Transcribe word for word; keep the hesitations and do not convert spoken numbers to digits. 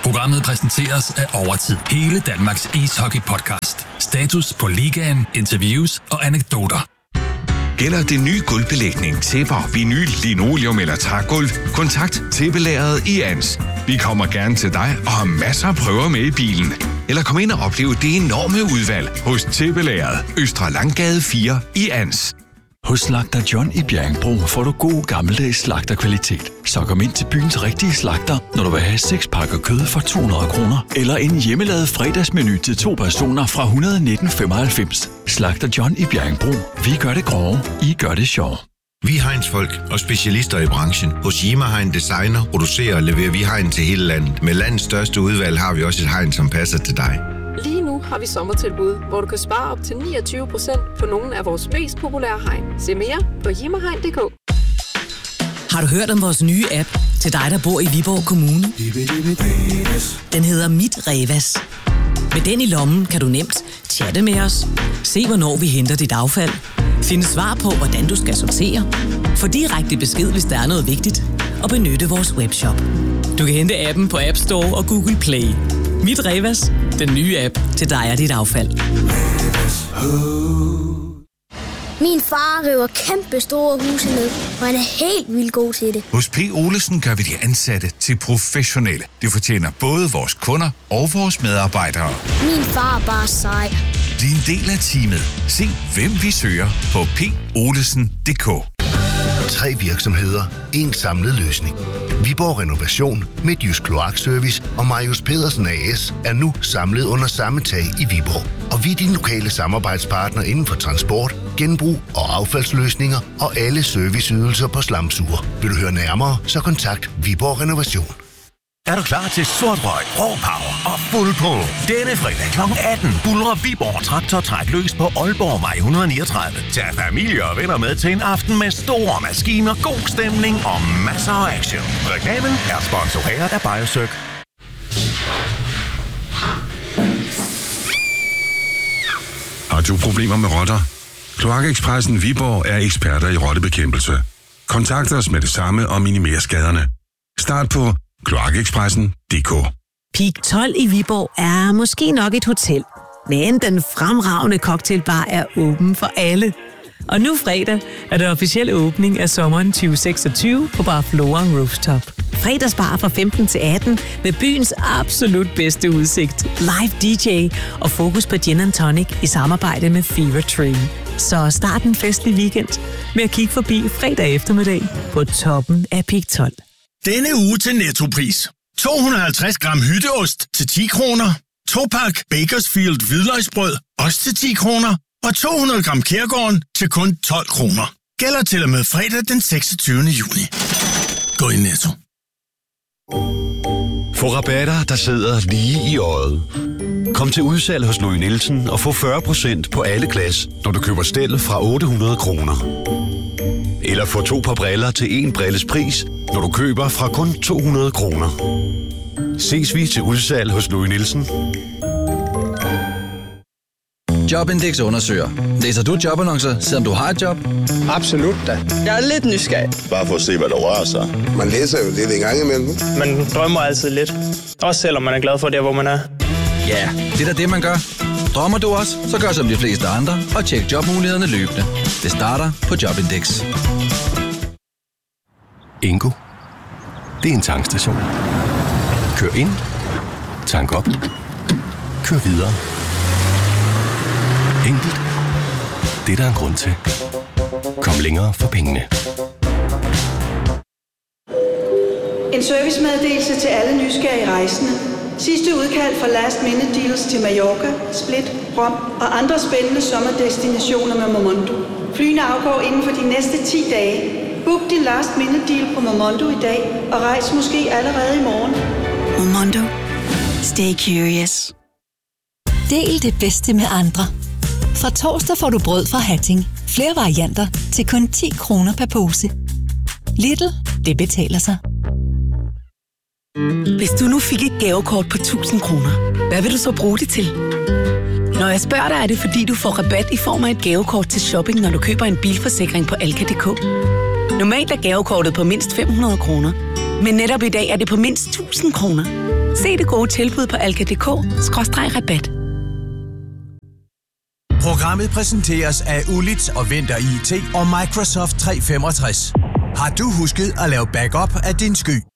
Programmet præsenteres af Overtid, hele Danmarks ishockey-podcast. Status på ligaen, interviews og anekdoter. Gælder det nye gulvbelægning, tæpper, vinyl, linoleum eller trægulv? Kontakt tæppelageret i Ans. Vi kommer gerne til dig og har masser af prøver med i bilen. Eller kom ind og opleve det enorme udvalg hos tæppelageret, Østre Langgade fire i Ans. Hos Slagter John i Bjerringbro får du god gammeldags slagterkvalitet. Så kom ind til byens rigtige slagter, når du vil have seks pakker kød for to hundrede kroner. Eller en hjemmelavet fredagsmenu til to personer fra et hundrede og nitten komma femoghalvfems. Slagter John i Bjerringbro. Vi gør det grove, I gør det sjov. Vi er Heinz-folk og specialister i branchen. Hos Yima Hein Designer producerer og leverer vi hegn til hele landet. Med landets største udvalg har vi også et hegn, som passer til dig. Lige nu har vi sommertilbud, hvor du kan spare op til niogtyve procent på nogle af vores mest populære hegn. Se mere på jimmerhegn punktum d k. Har du hørt om vores nye app til dig, der bor i Viborg Kommune? Den hedder Mit Revas. Med den i lommen kan du nemt chatte med os, se hvornår vi henter dit affald, finde svar på, hvordan du skal sortere, få direkte besked, hvis der er noget vigtigt, og benytte vores webshop. Du kan hente appen på App Store og Google Play. Mit Revas, den nye app til dig og dit affald. Min far river kæmpe store huse ned, og han er helt vildt god til det. Hos P. Olesen gør vi de ansatte til professionelle. Det fortjener både vores kunder og vores medarbejdere. Min far er bare sej. Bliv en del af teamet. Se, hvem vi søger på p olesen punktum d k. Tre virksomheder, en samlet løsning. Viborg Renovation, Midtjysk Kloakservice og Marius Pedersen A S er nu samlet under samme tag i Viborg. Og vi er din lokale samarbejdspartner inden for transport, genbrug og affaldsløsninger og alle serviceydelser på slamsuger. Vil du høre nærmere, så kontakt Viborg Renovation. Er du klar til sort røg, rå power og fuld på? Denne fredag klokken atten buldrer Viborg Traktortræk løs på Aalborgvej et hundrede og niogtredive. Tag familie og venner med til en aften med store maskiner, god stemning og masser af action. Reklamen er sponsoreret af BioCirc. Har du problemer med rotter? Kloakekspressen Viborg er eksperter i rottebekæmpelse. Kontakt os med det samme og minimer skaderne. Start på kloakekspressen punktum d k. Peak tolv i Viborg er måske nok et hotel, men den fremragende cocktailbar er åben for alle. Og nu fredag er der officiel åbning af sommeren tyve seksogtyve på Bar Flora Rooftop. Fredagsbar fra femten til atten med byens absolut bedste udsigt, live D J og fokus på gin and tonic i samarbejde med Fever Tree. Så start en festlig weekend med at kigge forbi fredag eftermiddag på toppen af Peak tolv. Denne uge til Nettopris. to hundrede og halvtreds gram hytteost til ti kroner. To pak Bakersfield hvidløgsbrød, også til ti kroner. Og to hundrede gram Kærgården til kun tolv kroner. Gælder til og med fredag den seksogtyvende juni. Gå i Netto. Få rabatter, der sidder lige i øjet. Kom til udsalg hos Louis Nielsen og få fyrre procent på alle glas, når du køber stel fra otte hundrede kroner. Eller få to par briller til en brilles pris, når du køber fra kun to hundrede kroner. Ses vi til udsalg hos Louis Nielsen. Jobindex undersøger. Læser du jobannoncer, selvom du har et job? Absolut da. Jeg er lidt nysgerrig. Bare for at se, hvad der rører sig. Man læser jo lidt en gang imellem. Man drømmer altid lidt. Også selvom man er glad for det, hvor man er. Ja, det er da det, man gør. Drømmer du også, så gør som de fleste andre og tjek jobmulighederne løbende. Det starter på Jobindex. Ingo. Det er en tankstation. Kør ind. Tank op. Kør videre. Enkelt. Det er der en grund til. Kom længere for pengene. En servicemeddelelse til alle nysgerrige rejsende. Sidste udkald fra Last Minute Deals til Mallorca, Split, Rom og andre spændende sommerdestinationer med Momondo. Flyene afgår inden for de næste ti dage. Book din Last Minute Deal på Momondo i dag og rejs måske allerede i morgen. Momondo. Stay curious. Del det bedste med andre. Fra torsdag får du brød fra Hatting. Flere varianter til kun ti kroner per pose. Lidl, det betaler sig. Hvis du nu fik et gavekort på tusind kroner, hvad vil du så bruge det til? Når jeg spørger dig, er det fordi, du får rabat i form af et gavekort til shopping, når du køber en bilforsikring på Alka punktum d k. Normalt er gavekortet på mindst fem hundrede kroner, men netop i dag er det på mindst tusind kroner. Se det gode tilbud på alka.dk skråstreg rabat. Programmet præsenteres af Ulits og Venter I T og Microsoft tre femogtres. Har du husket at lave backup af din sky?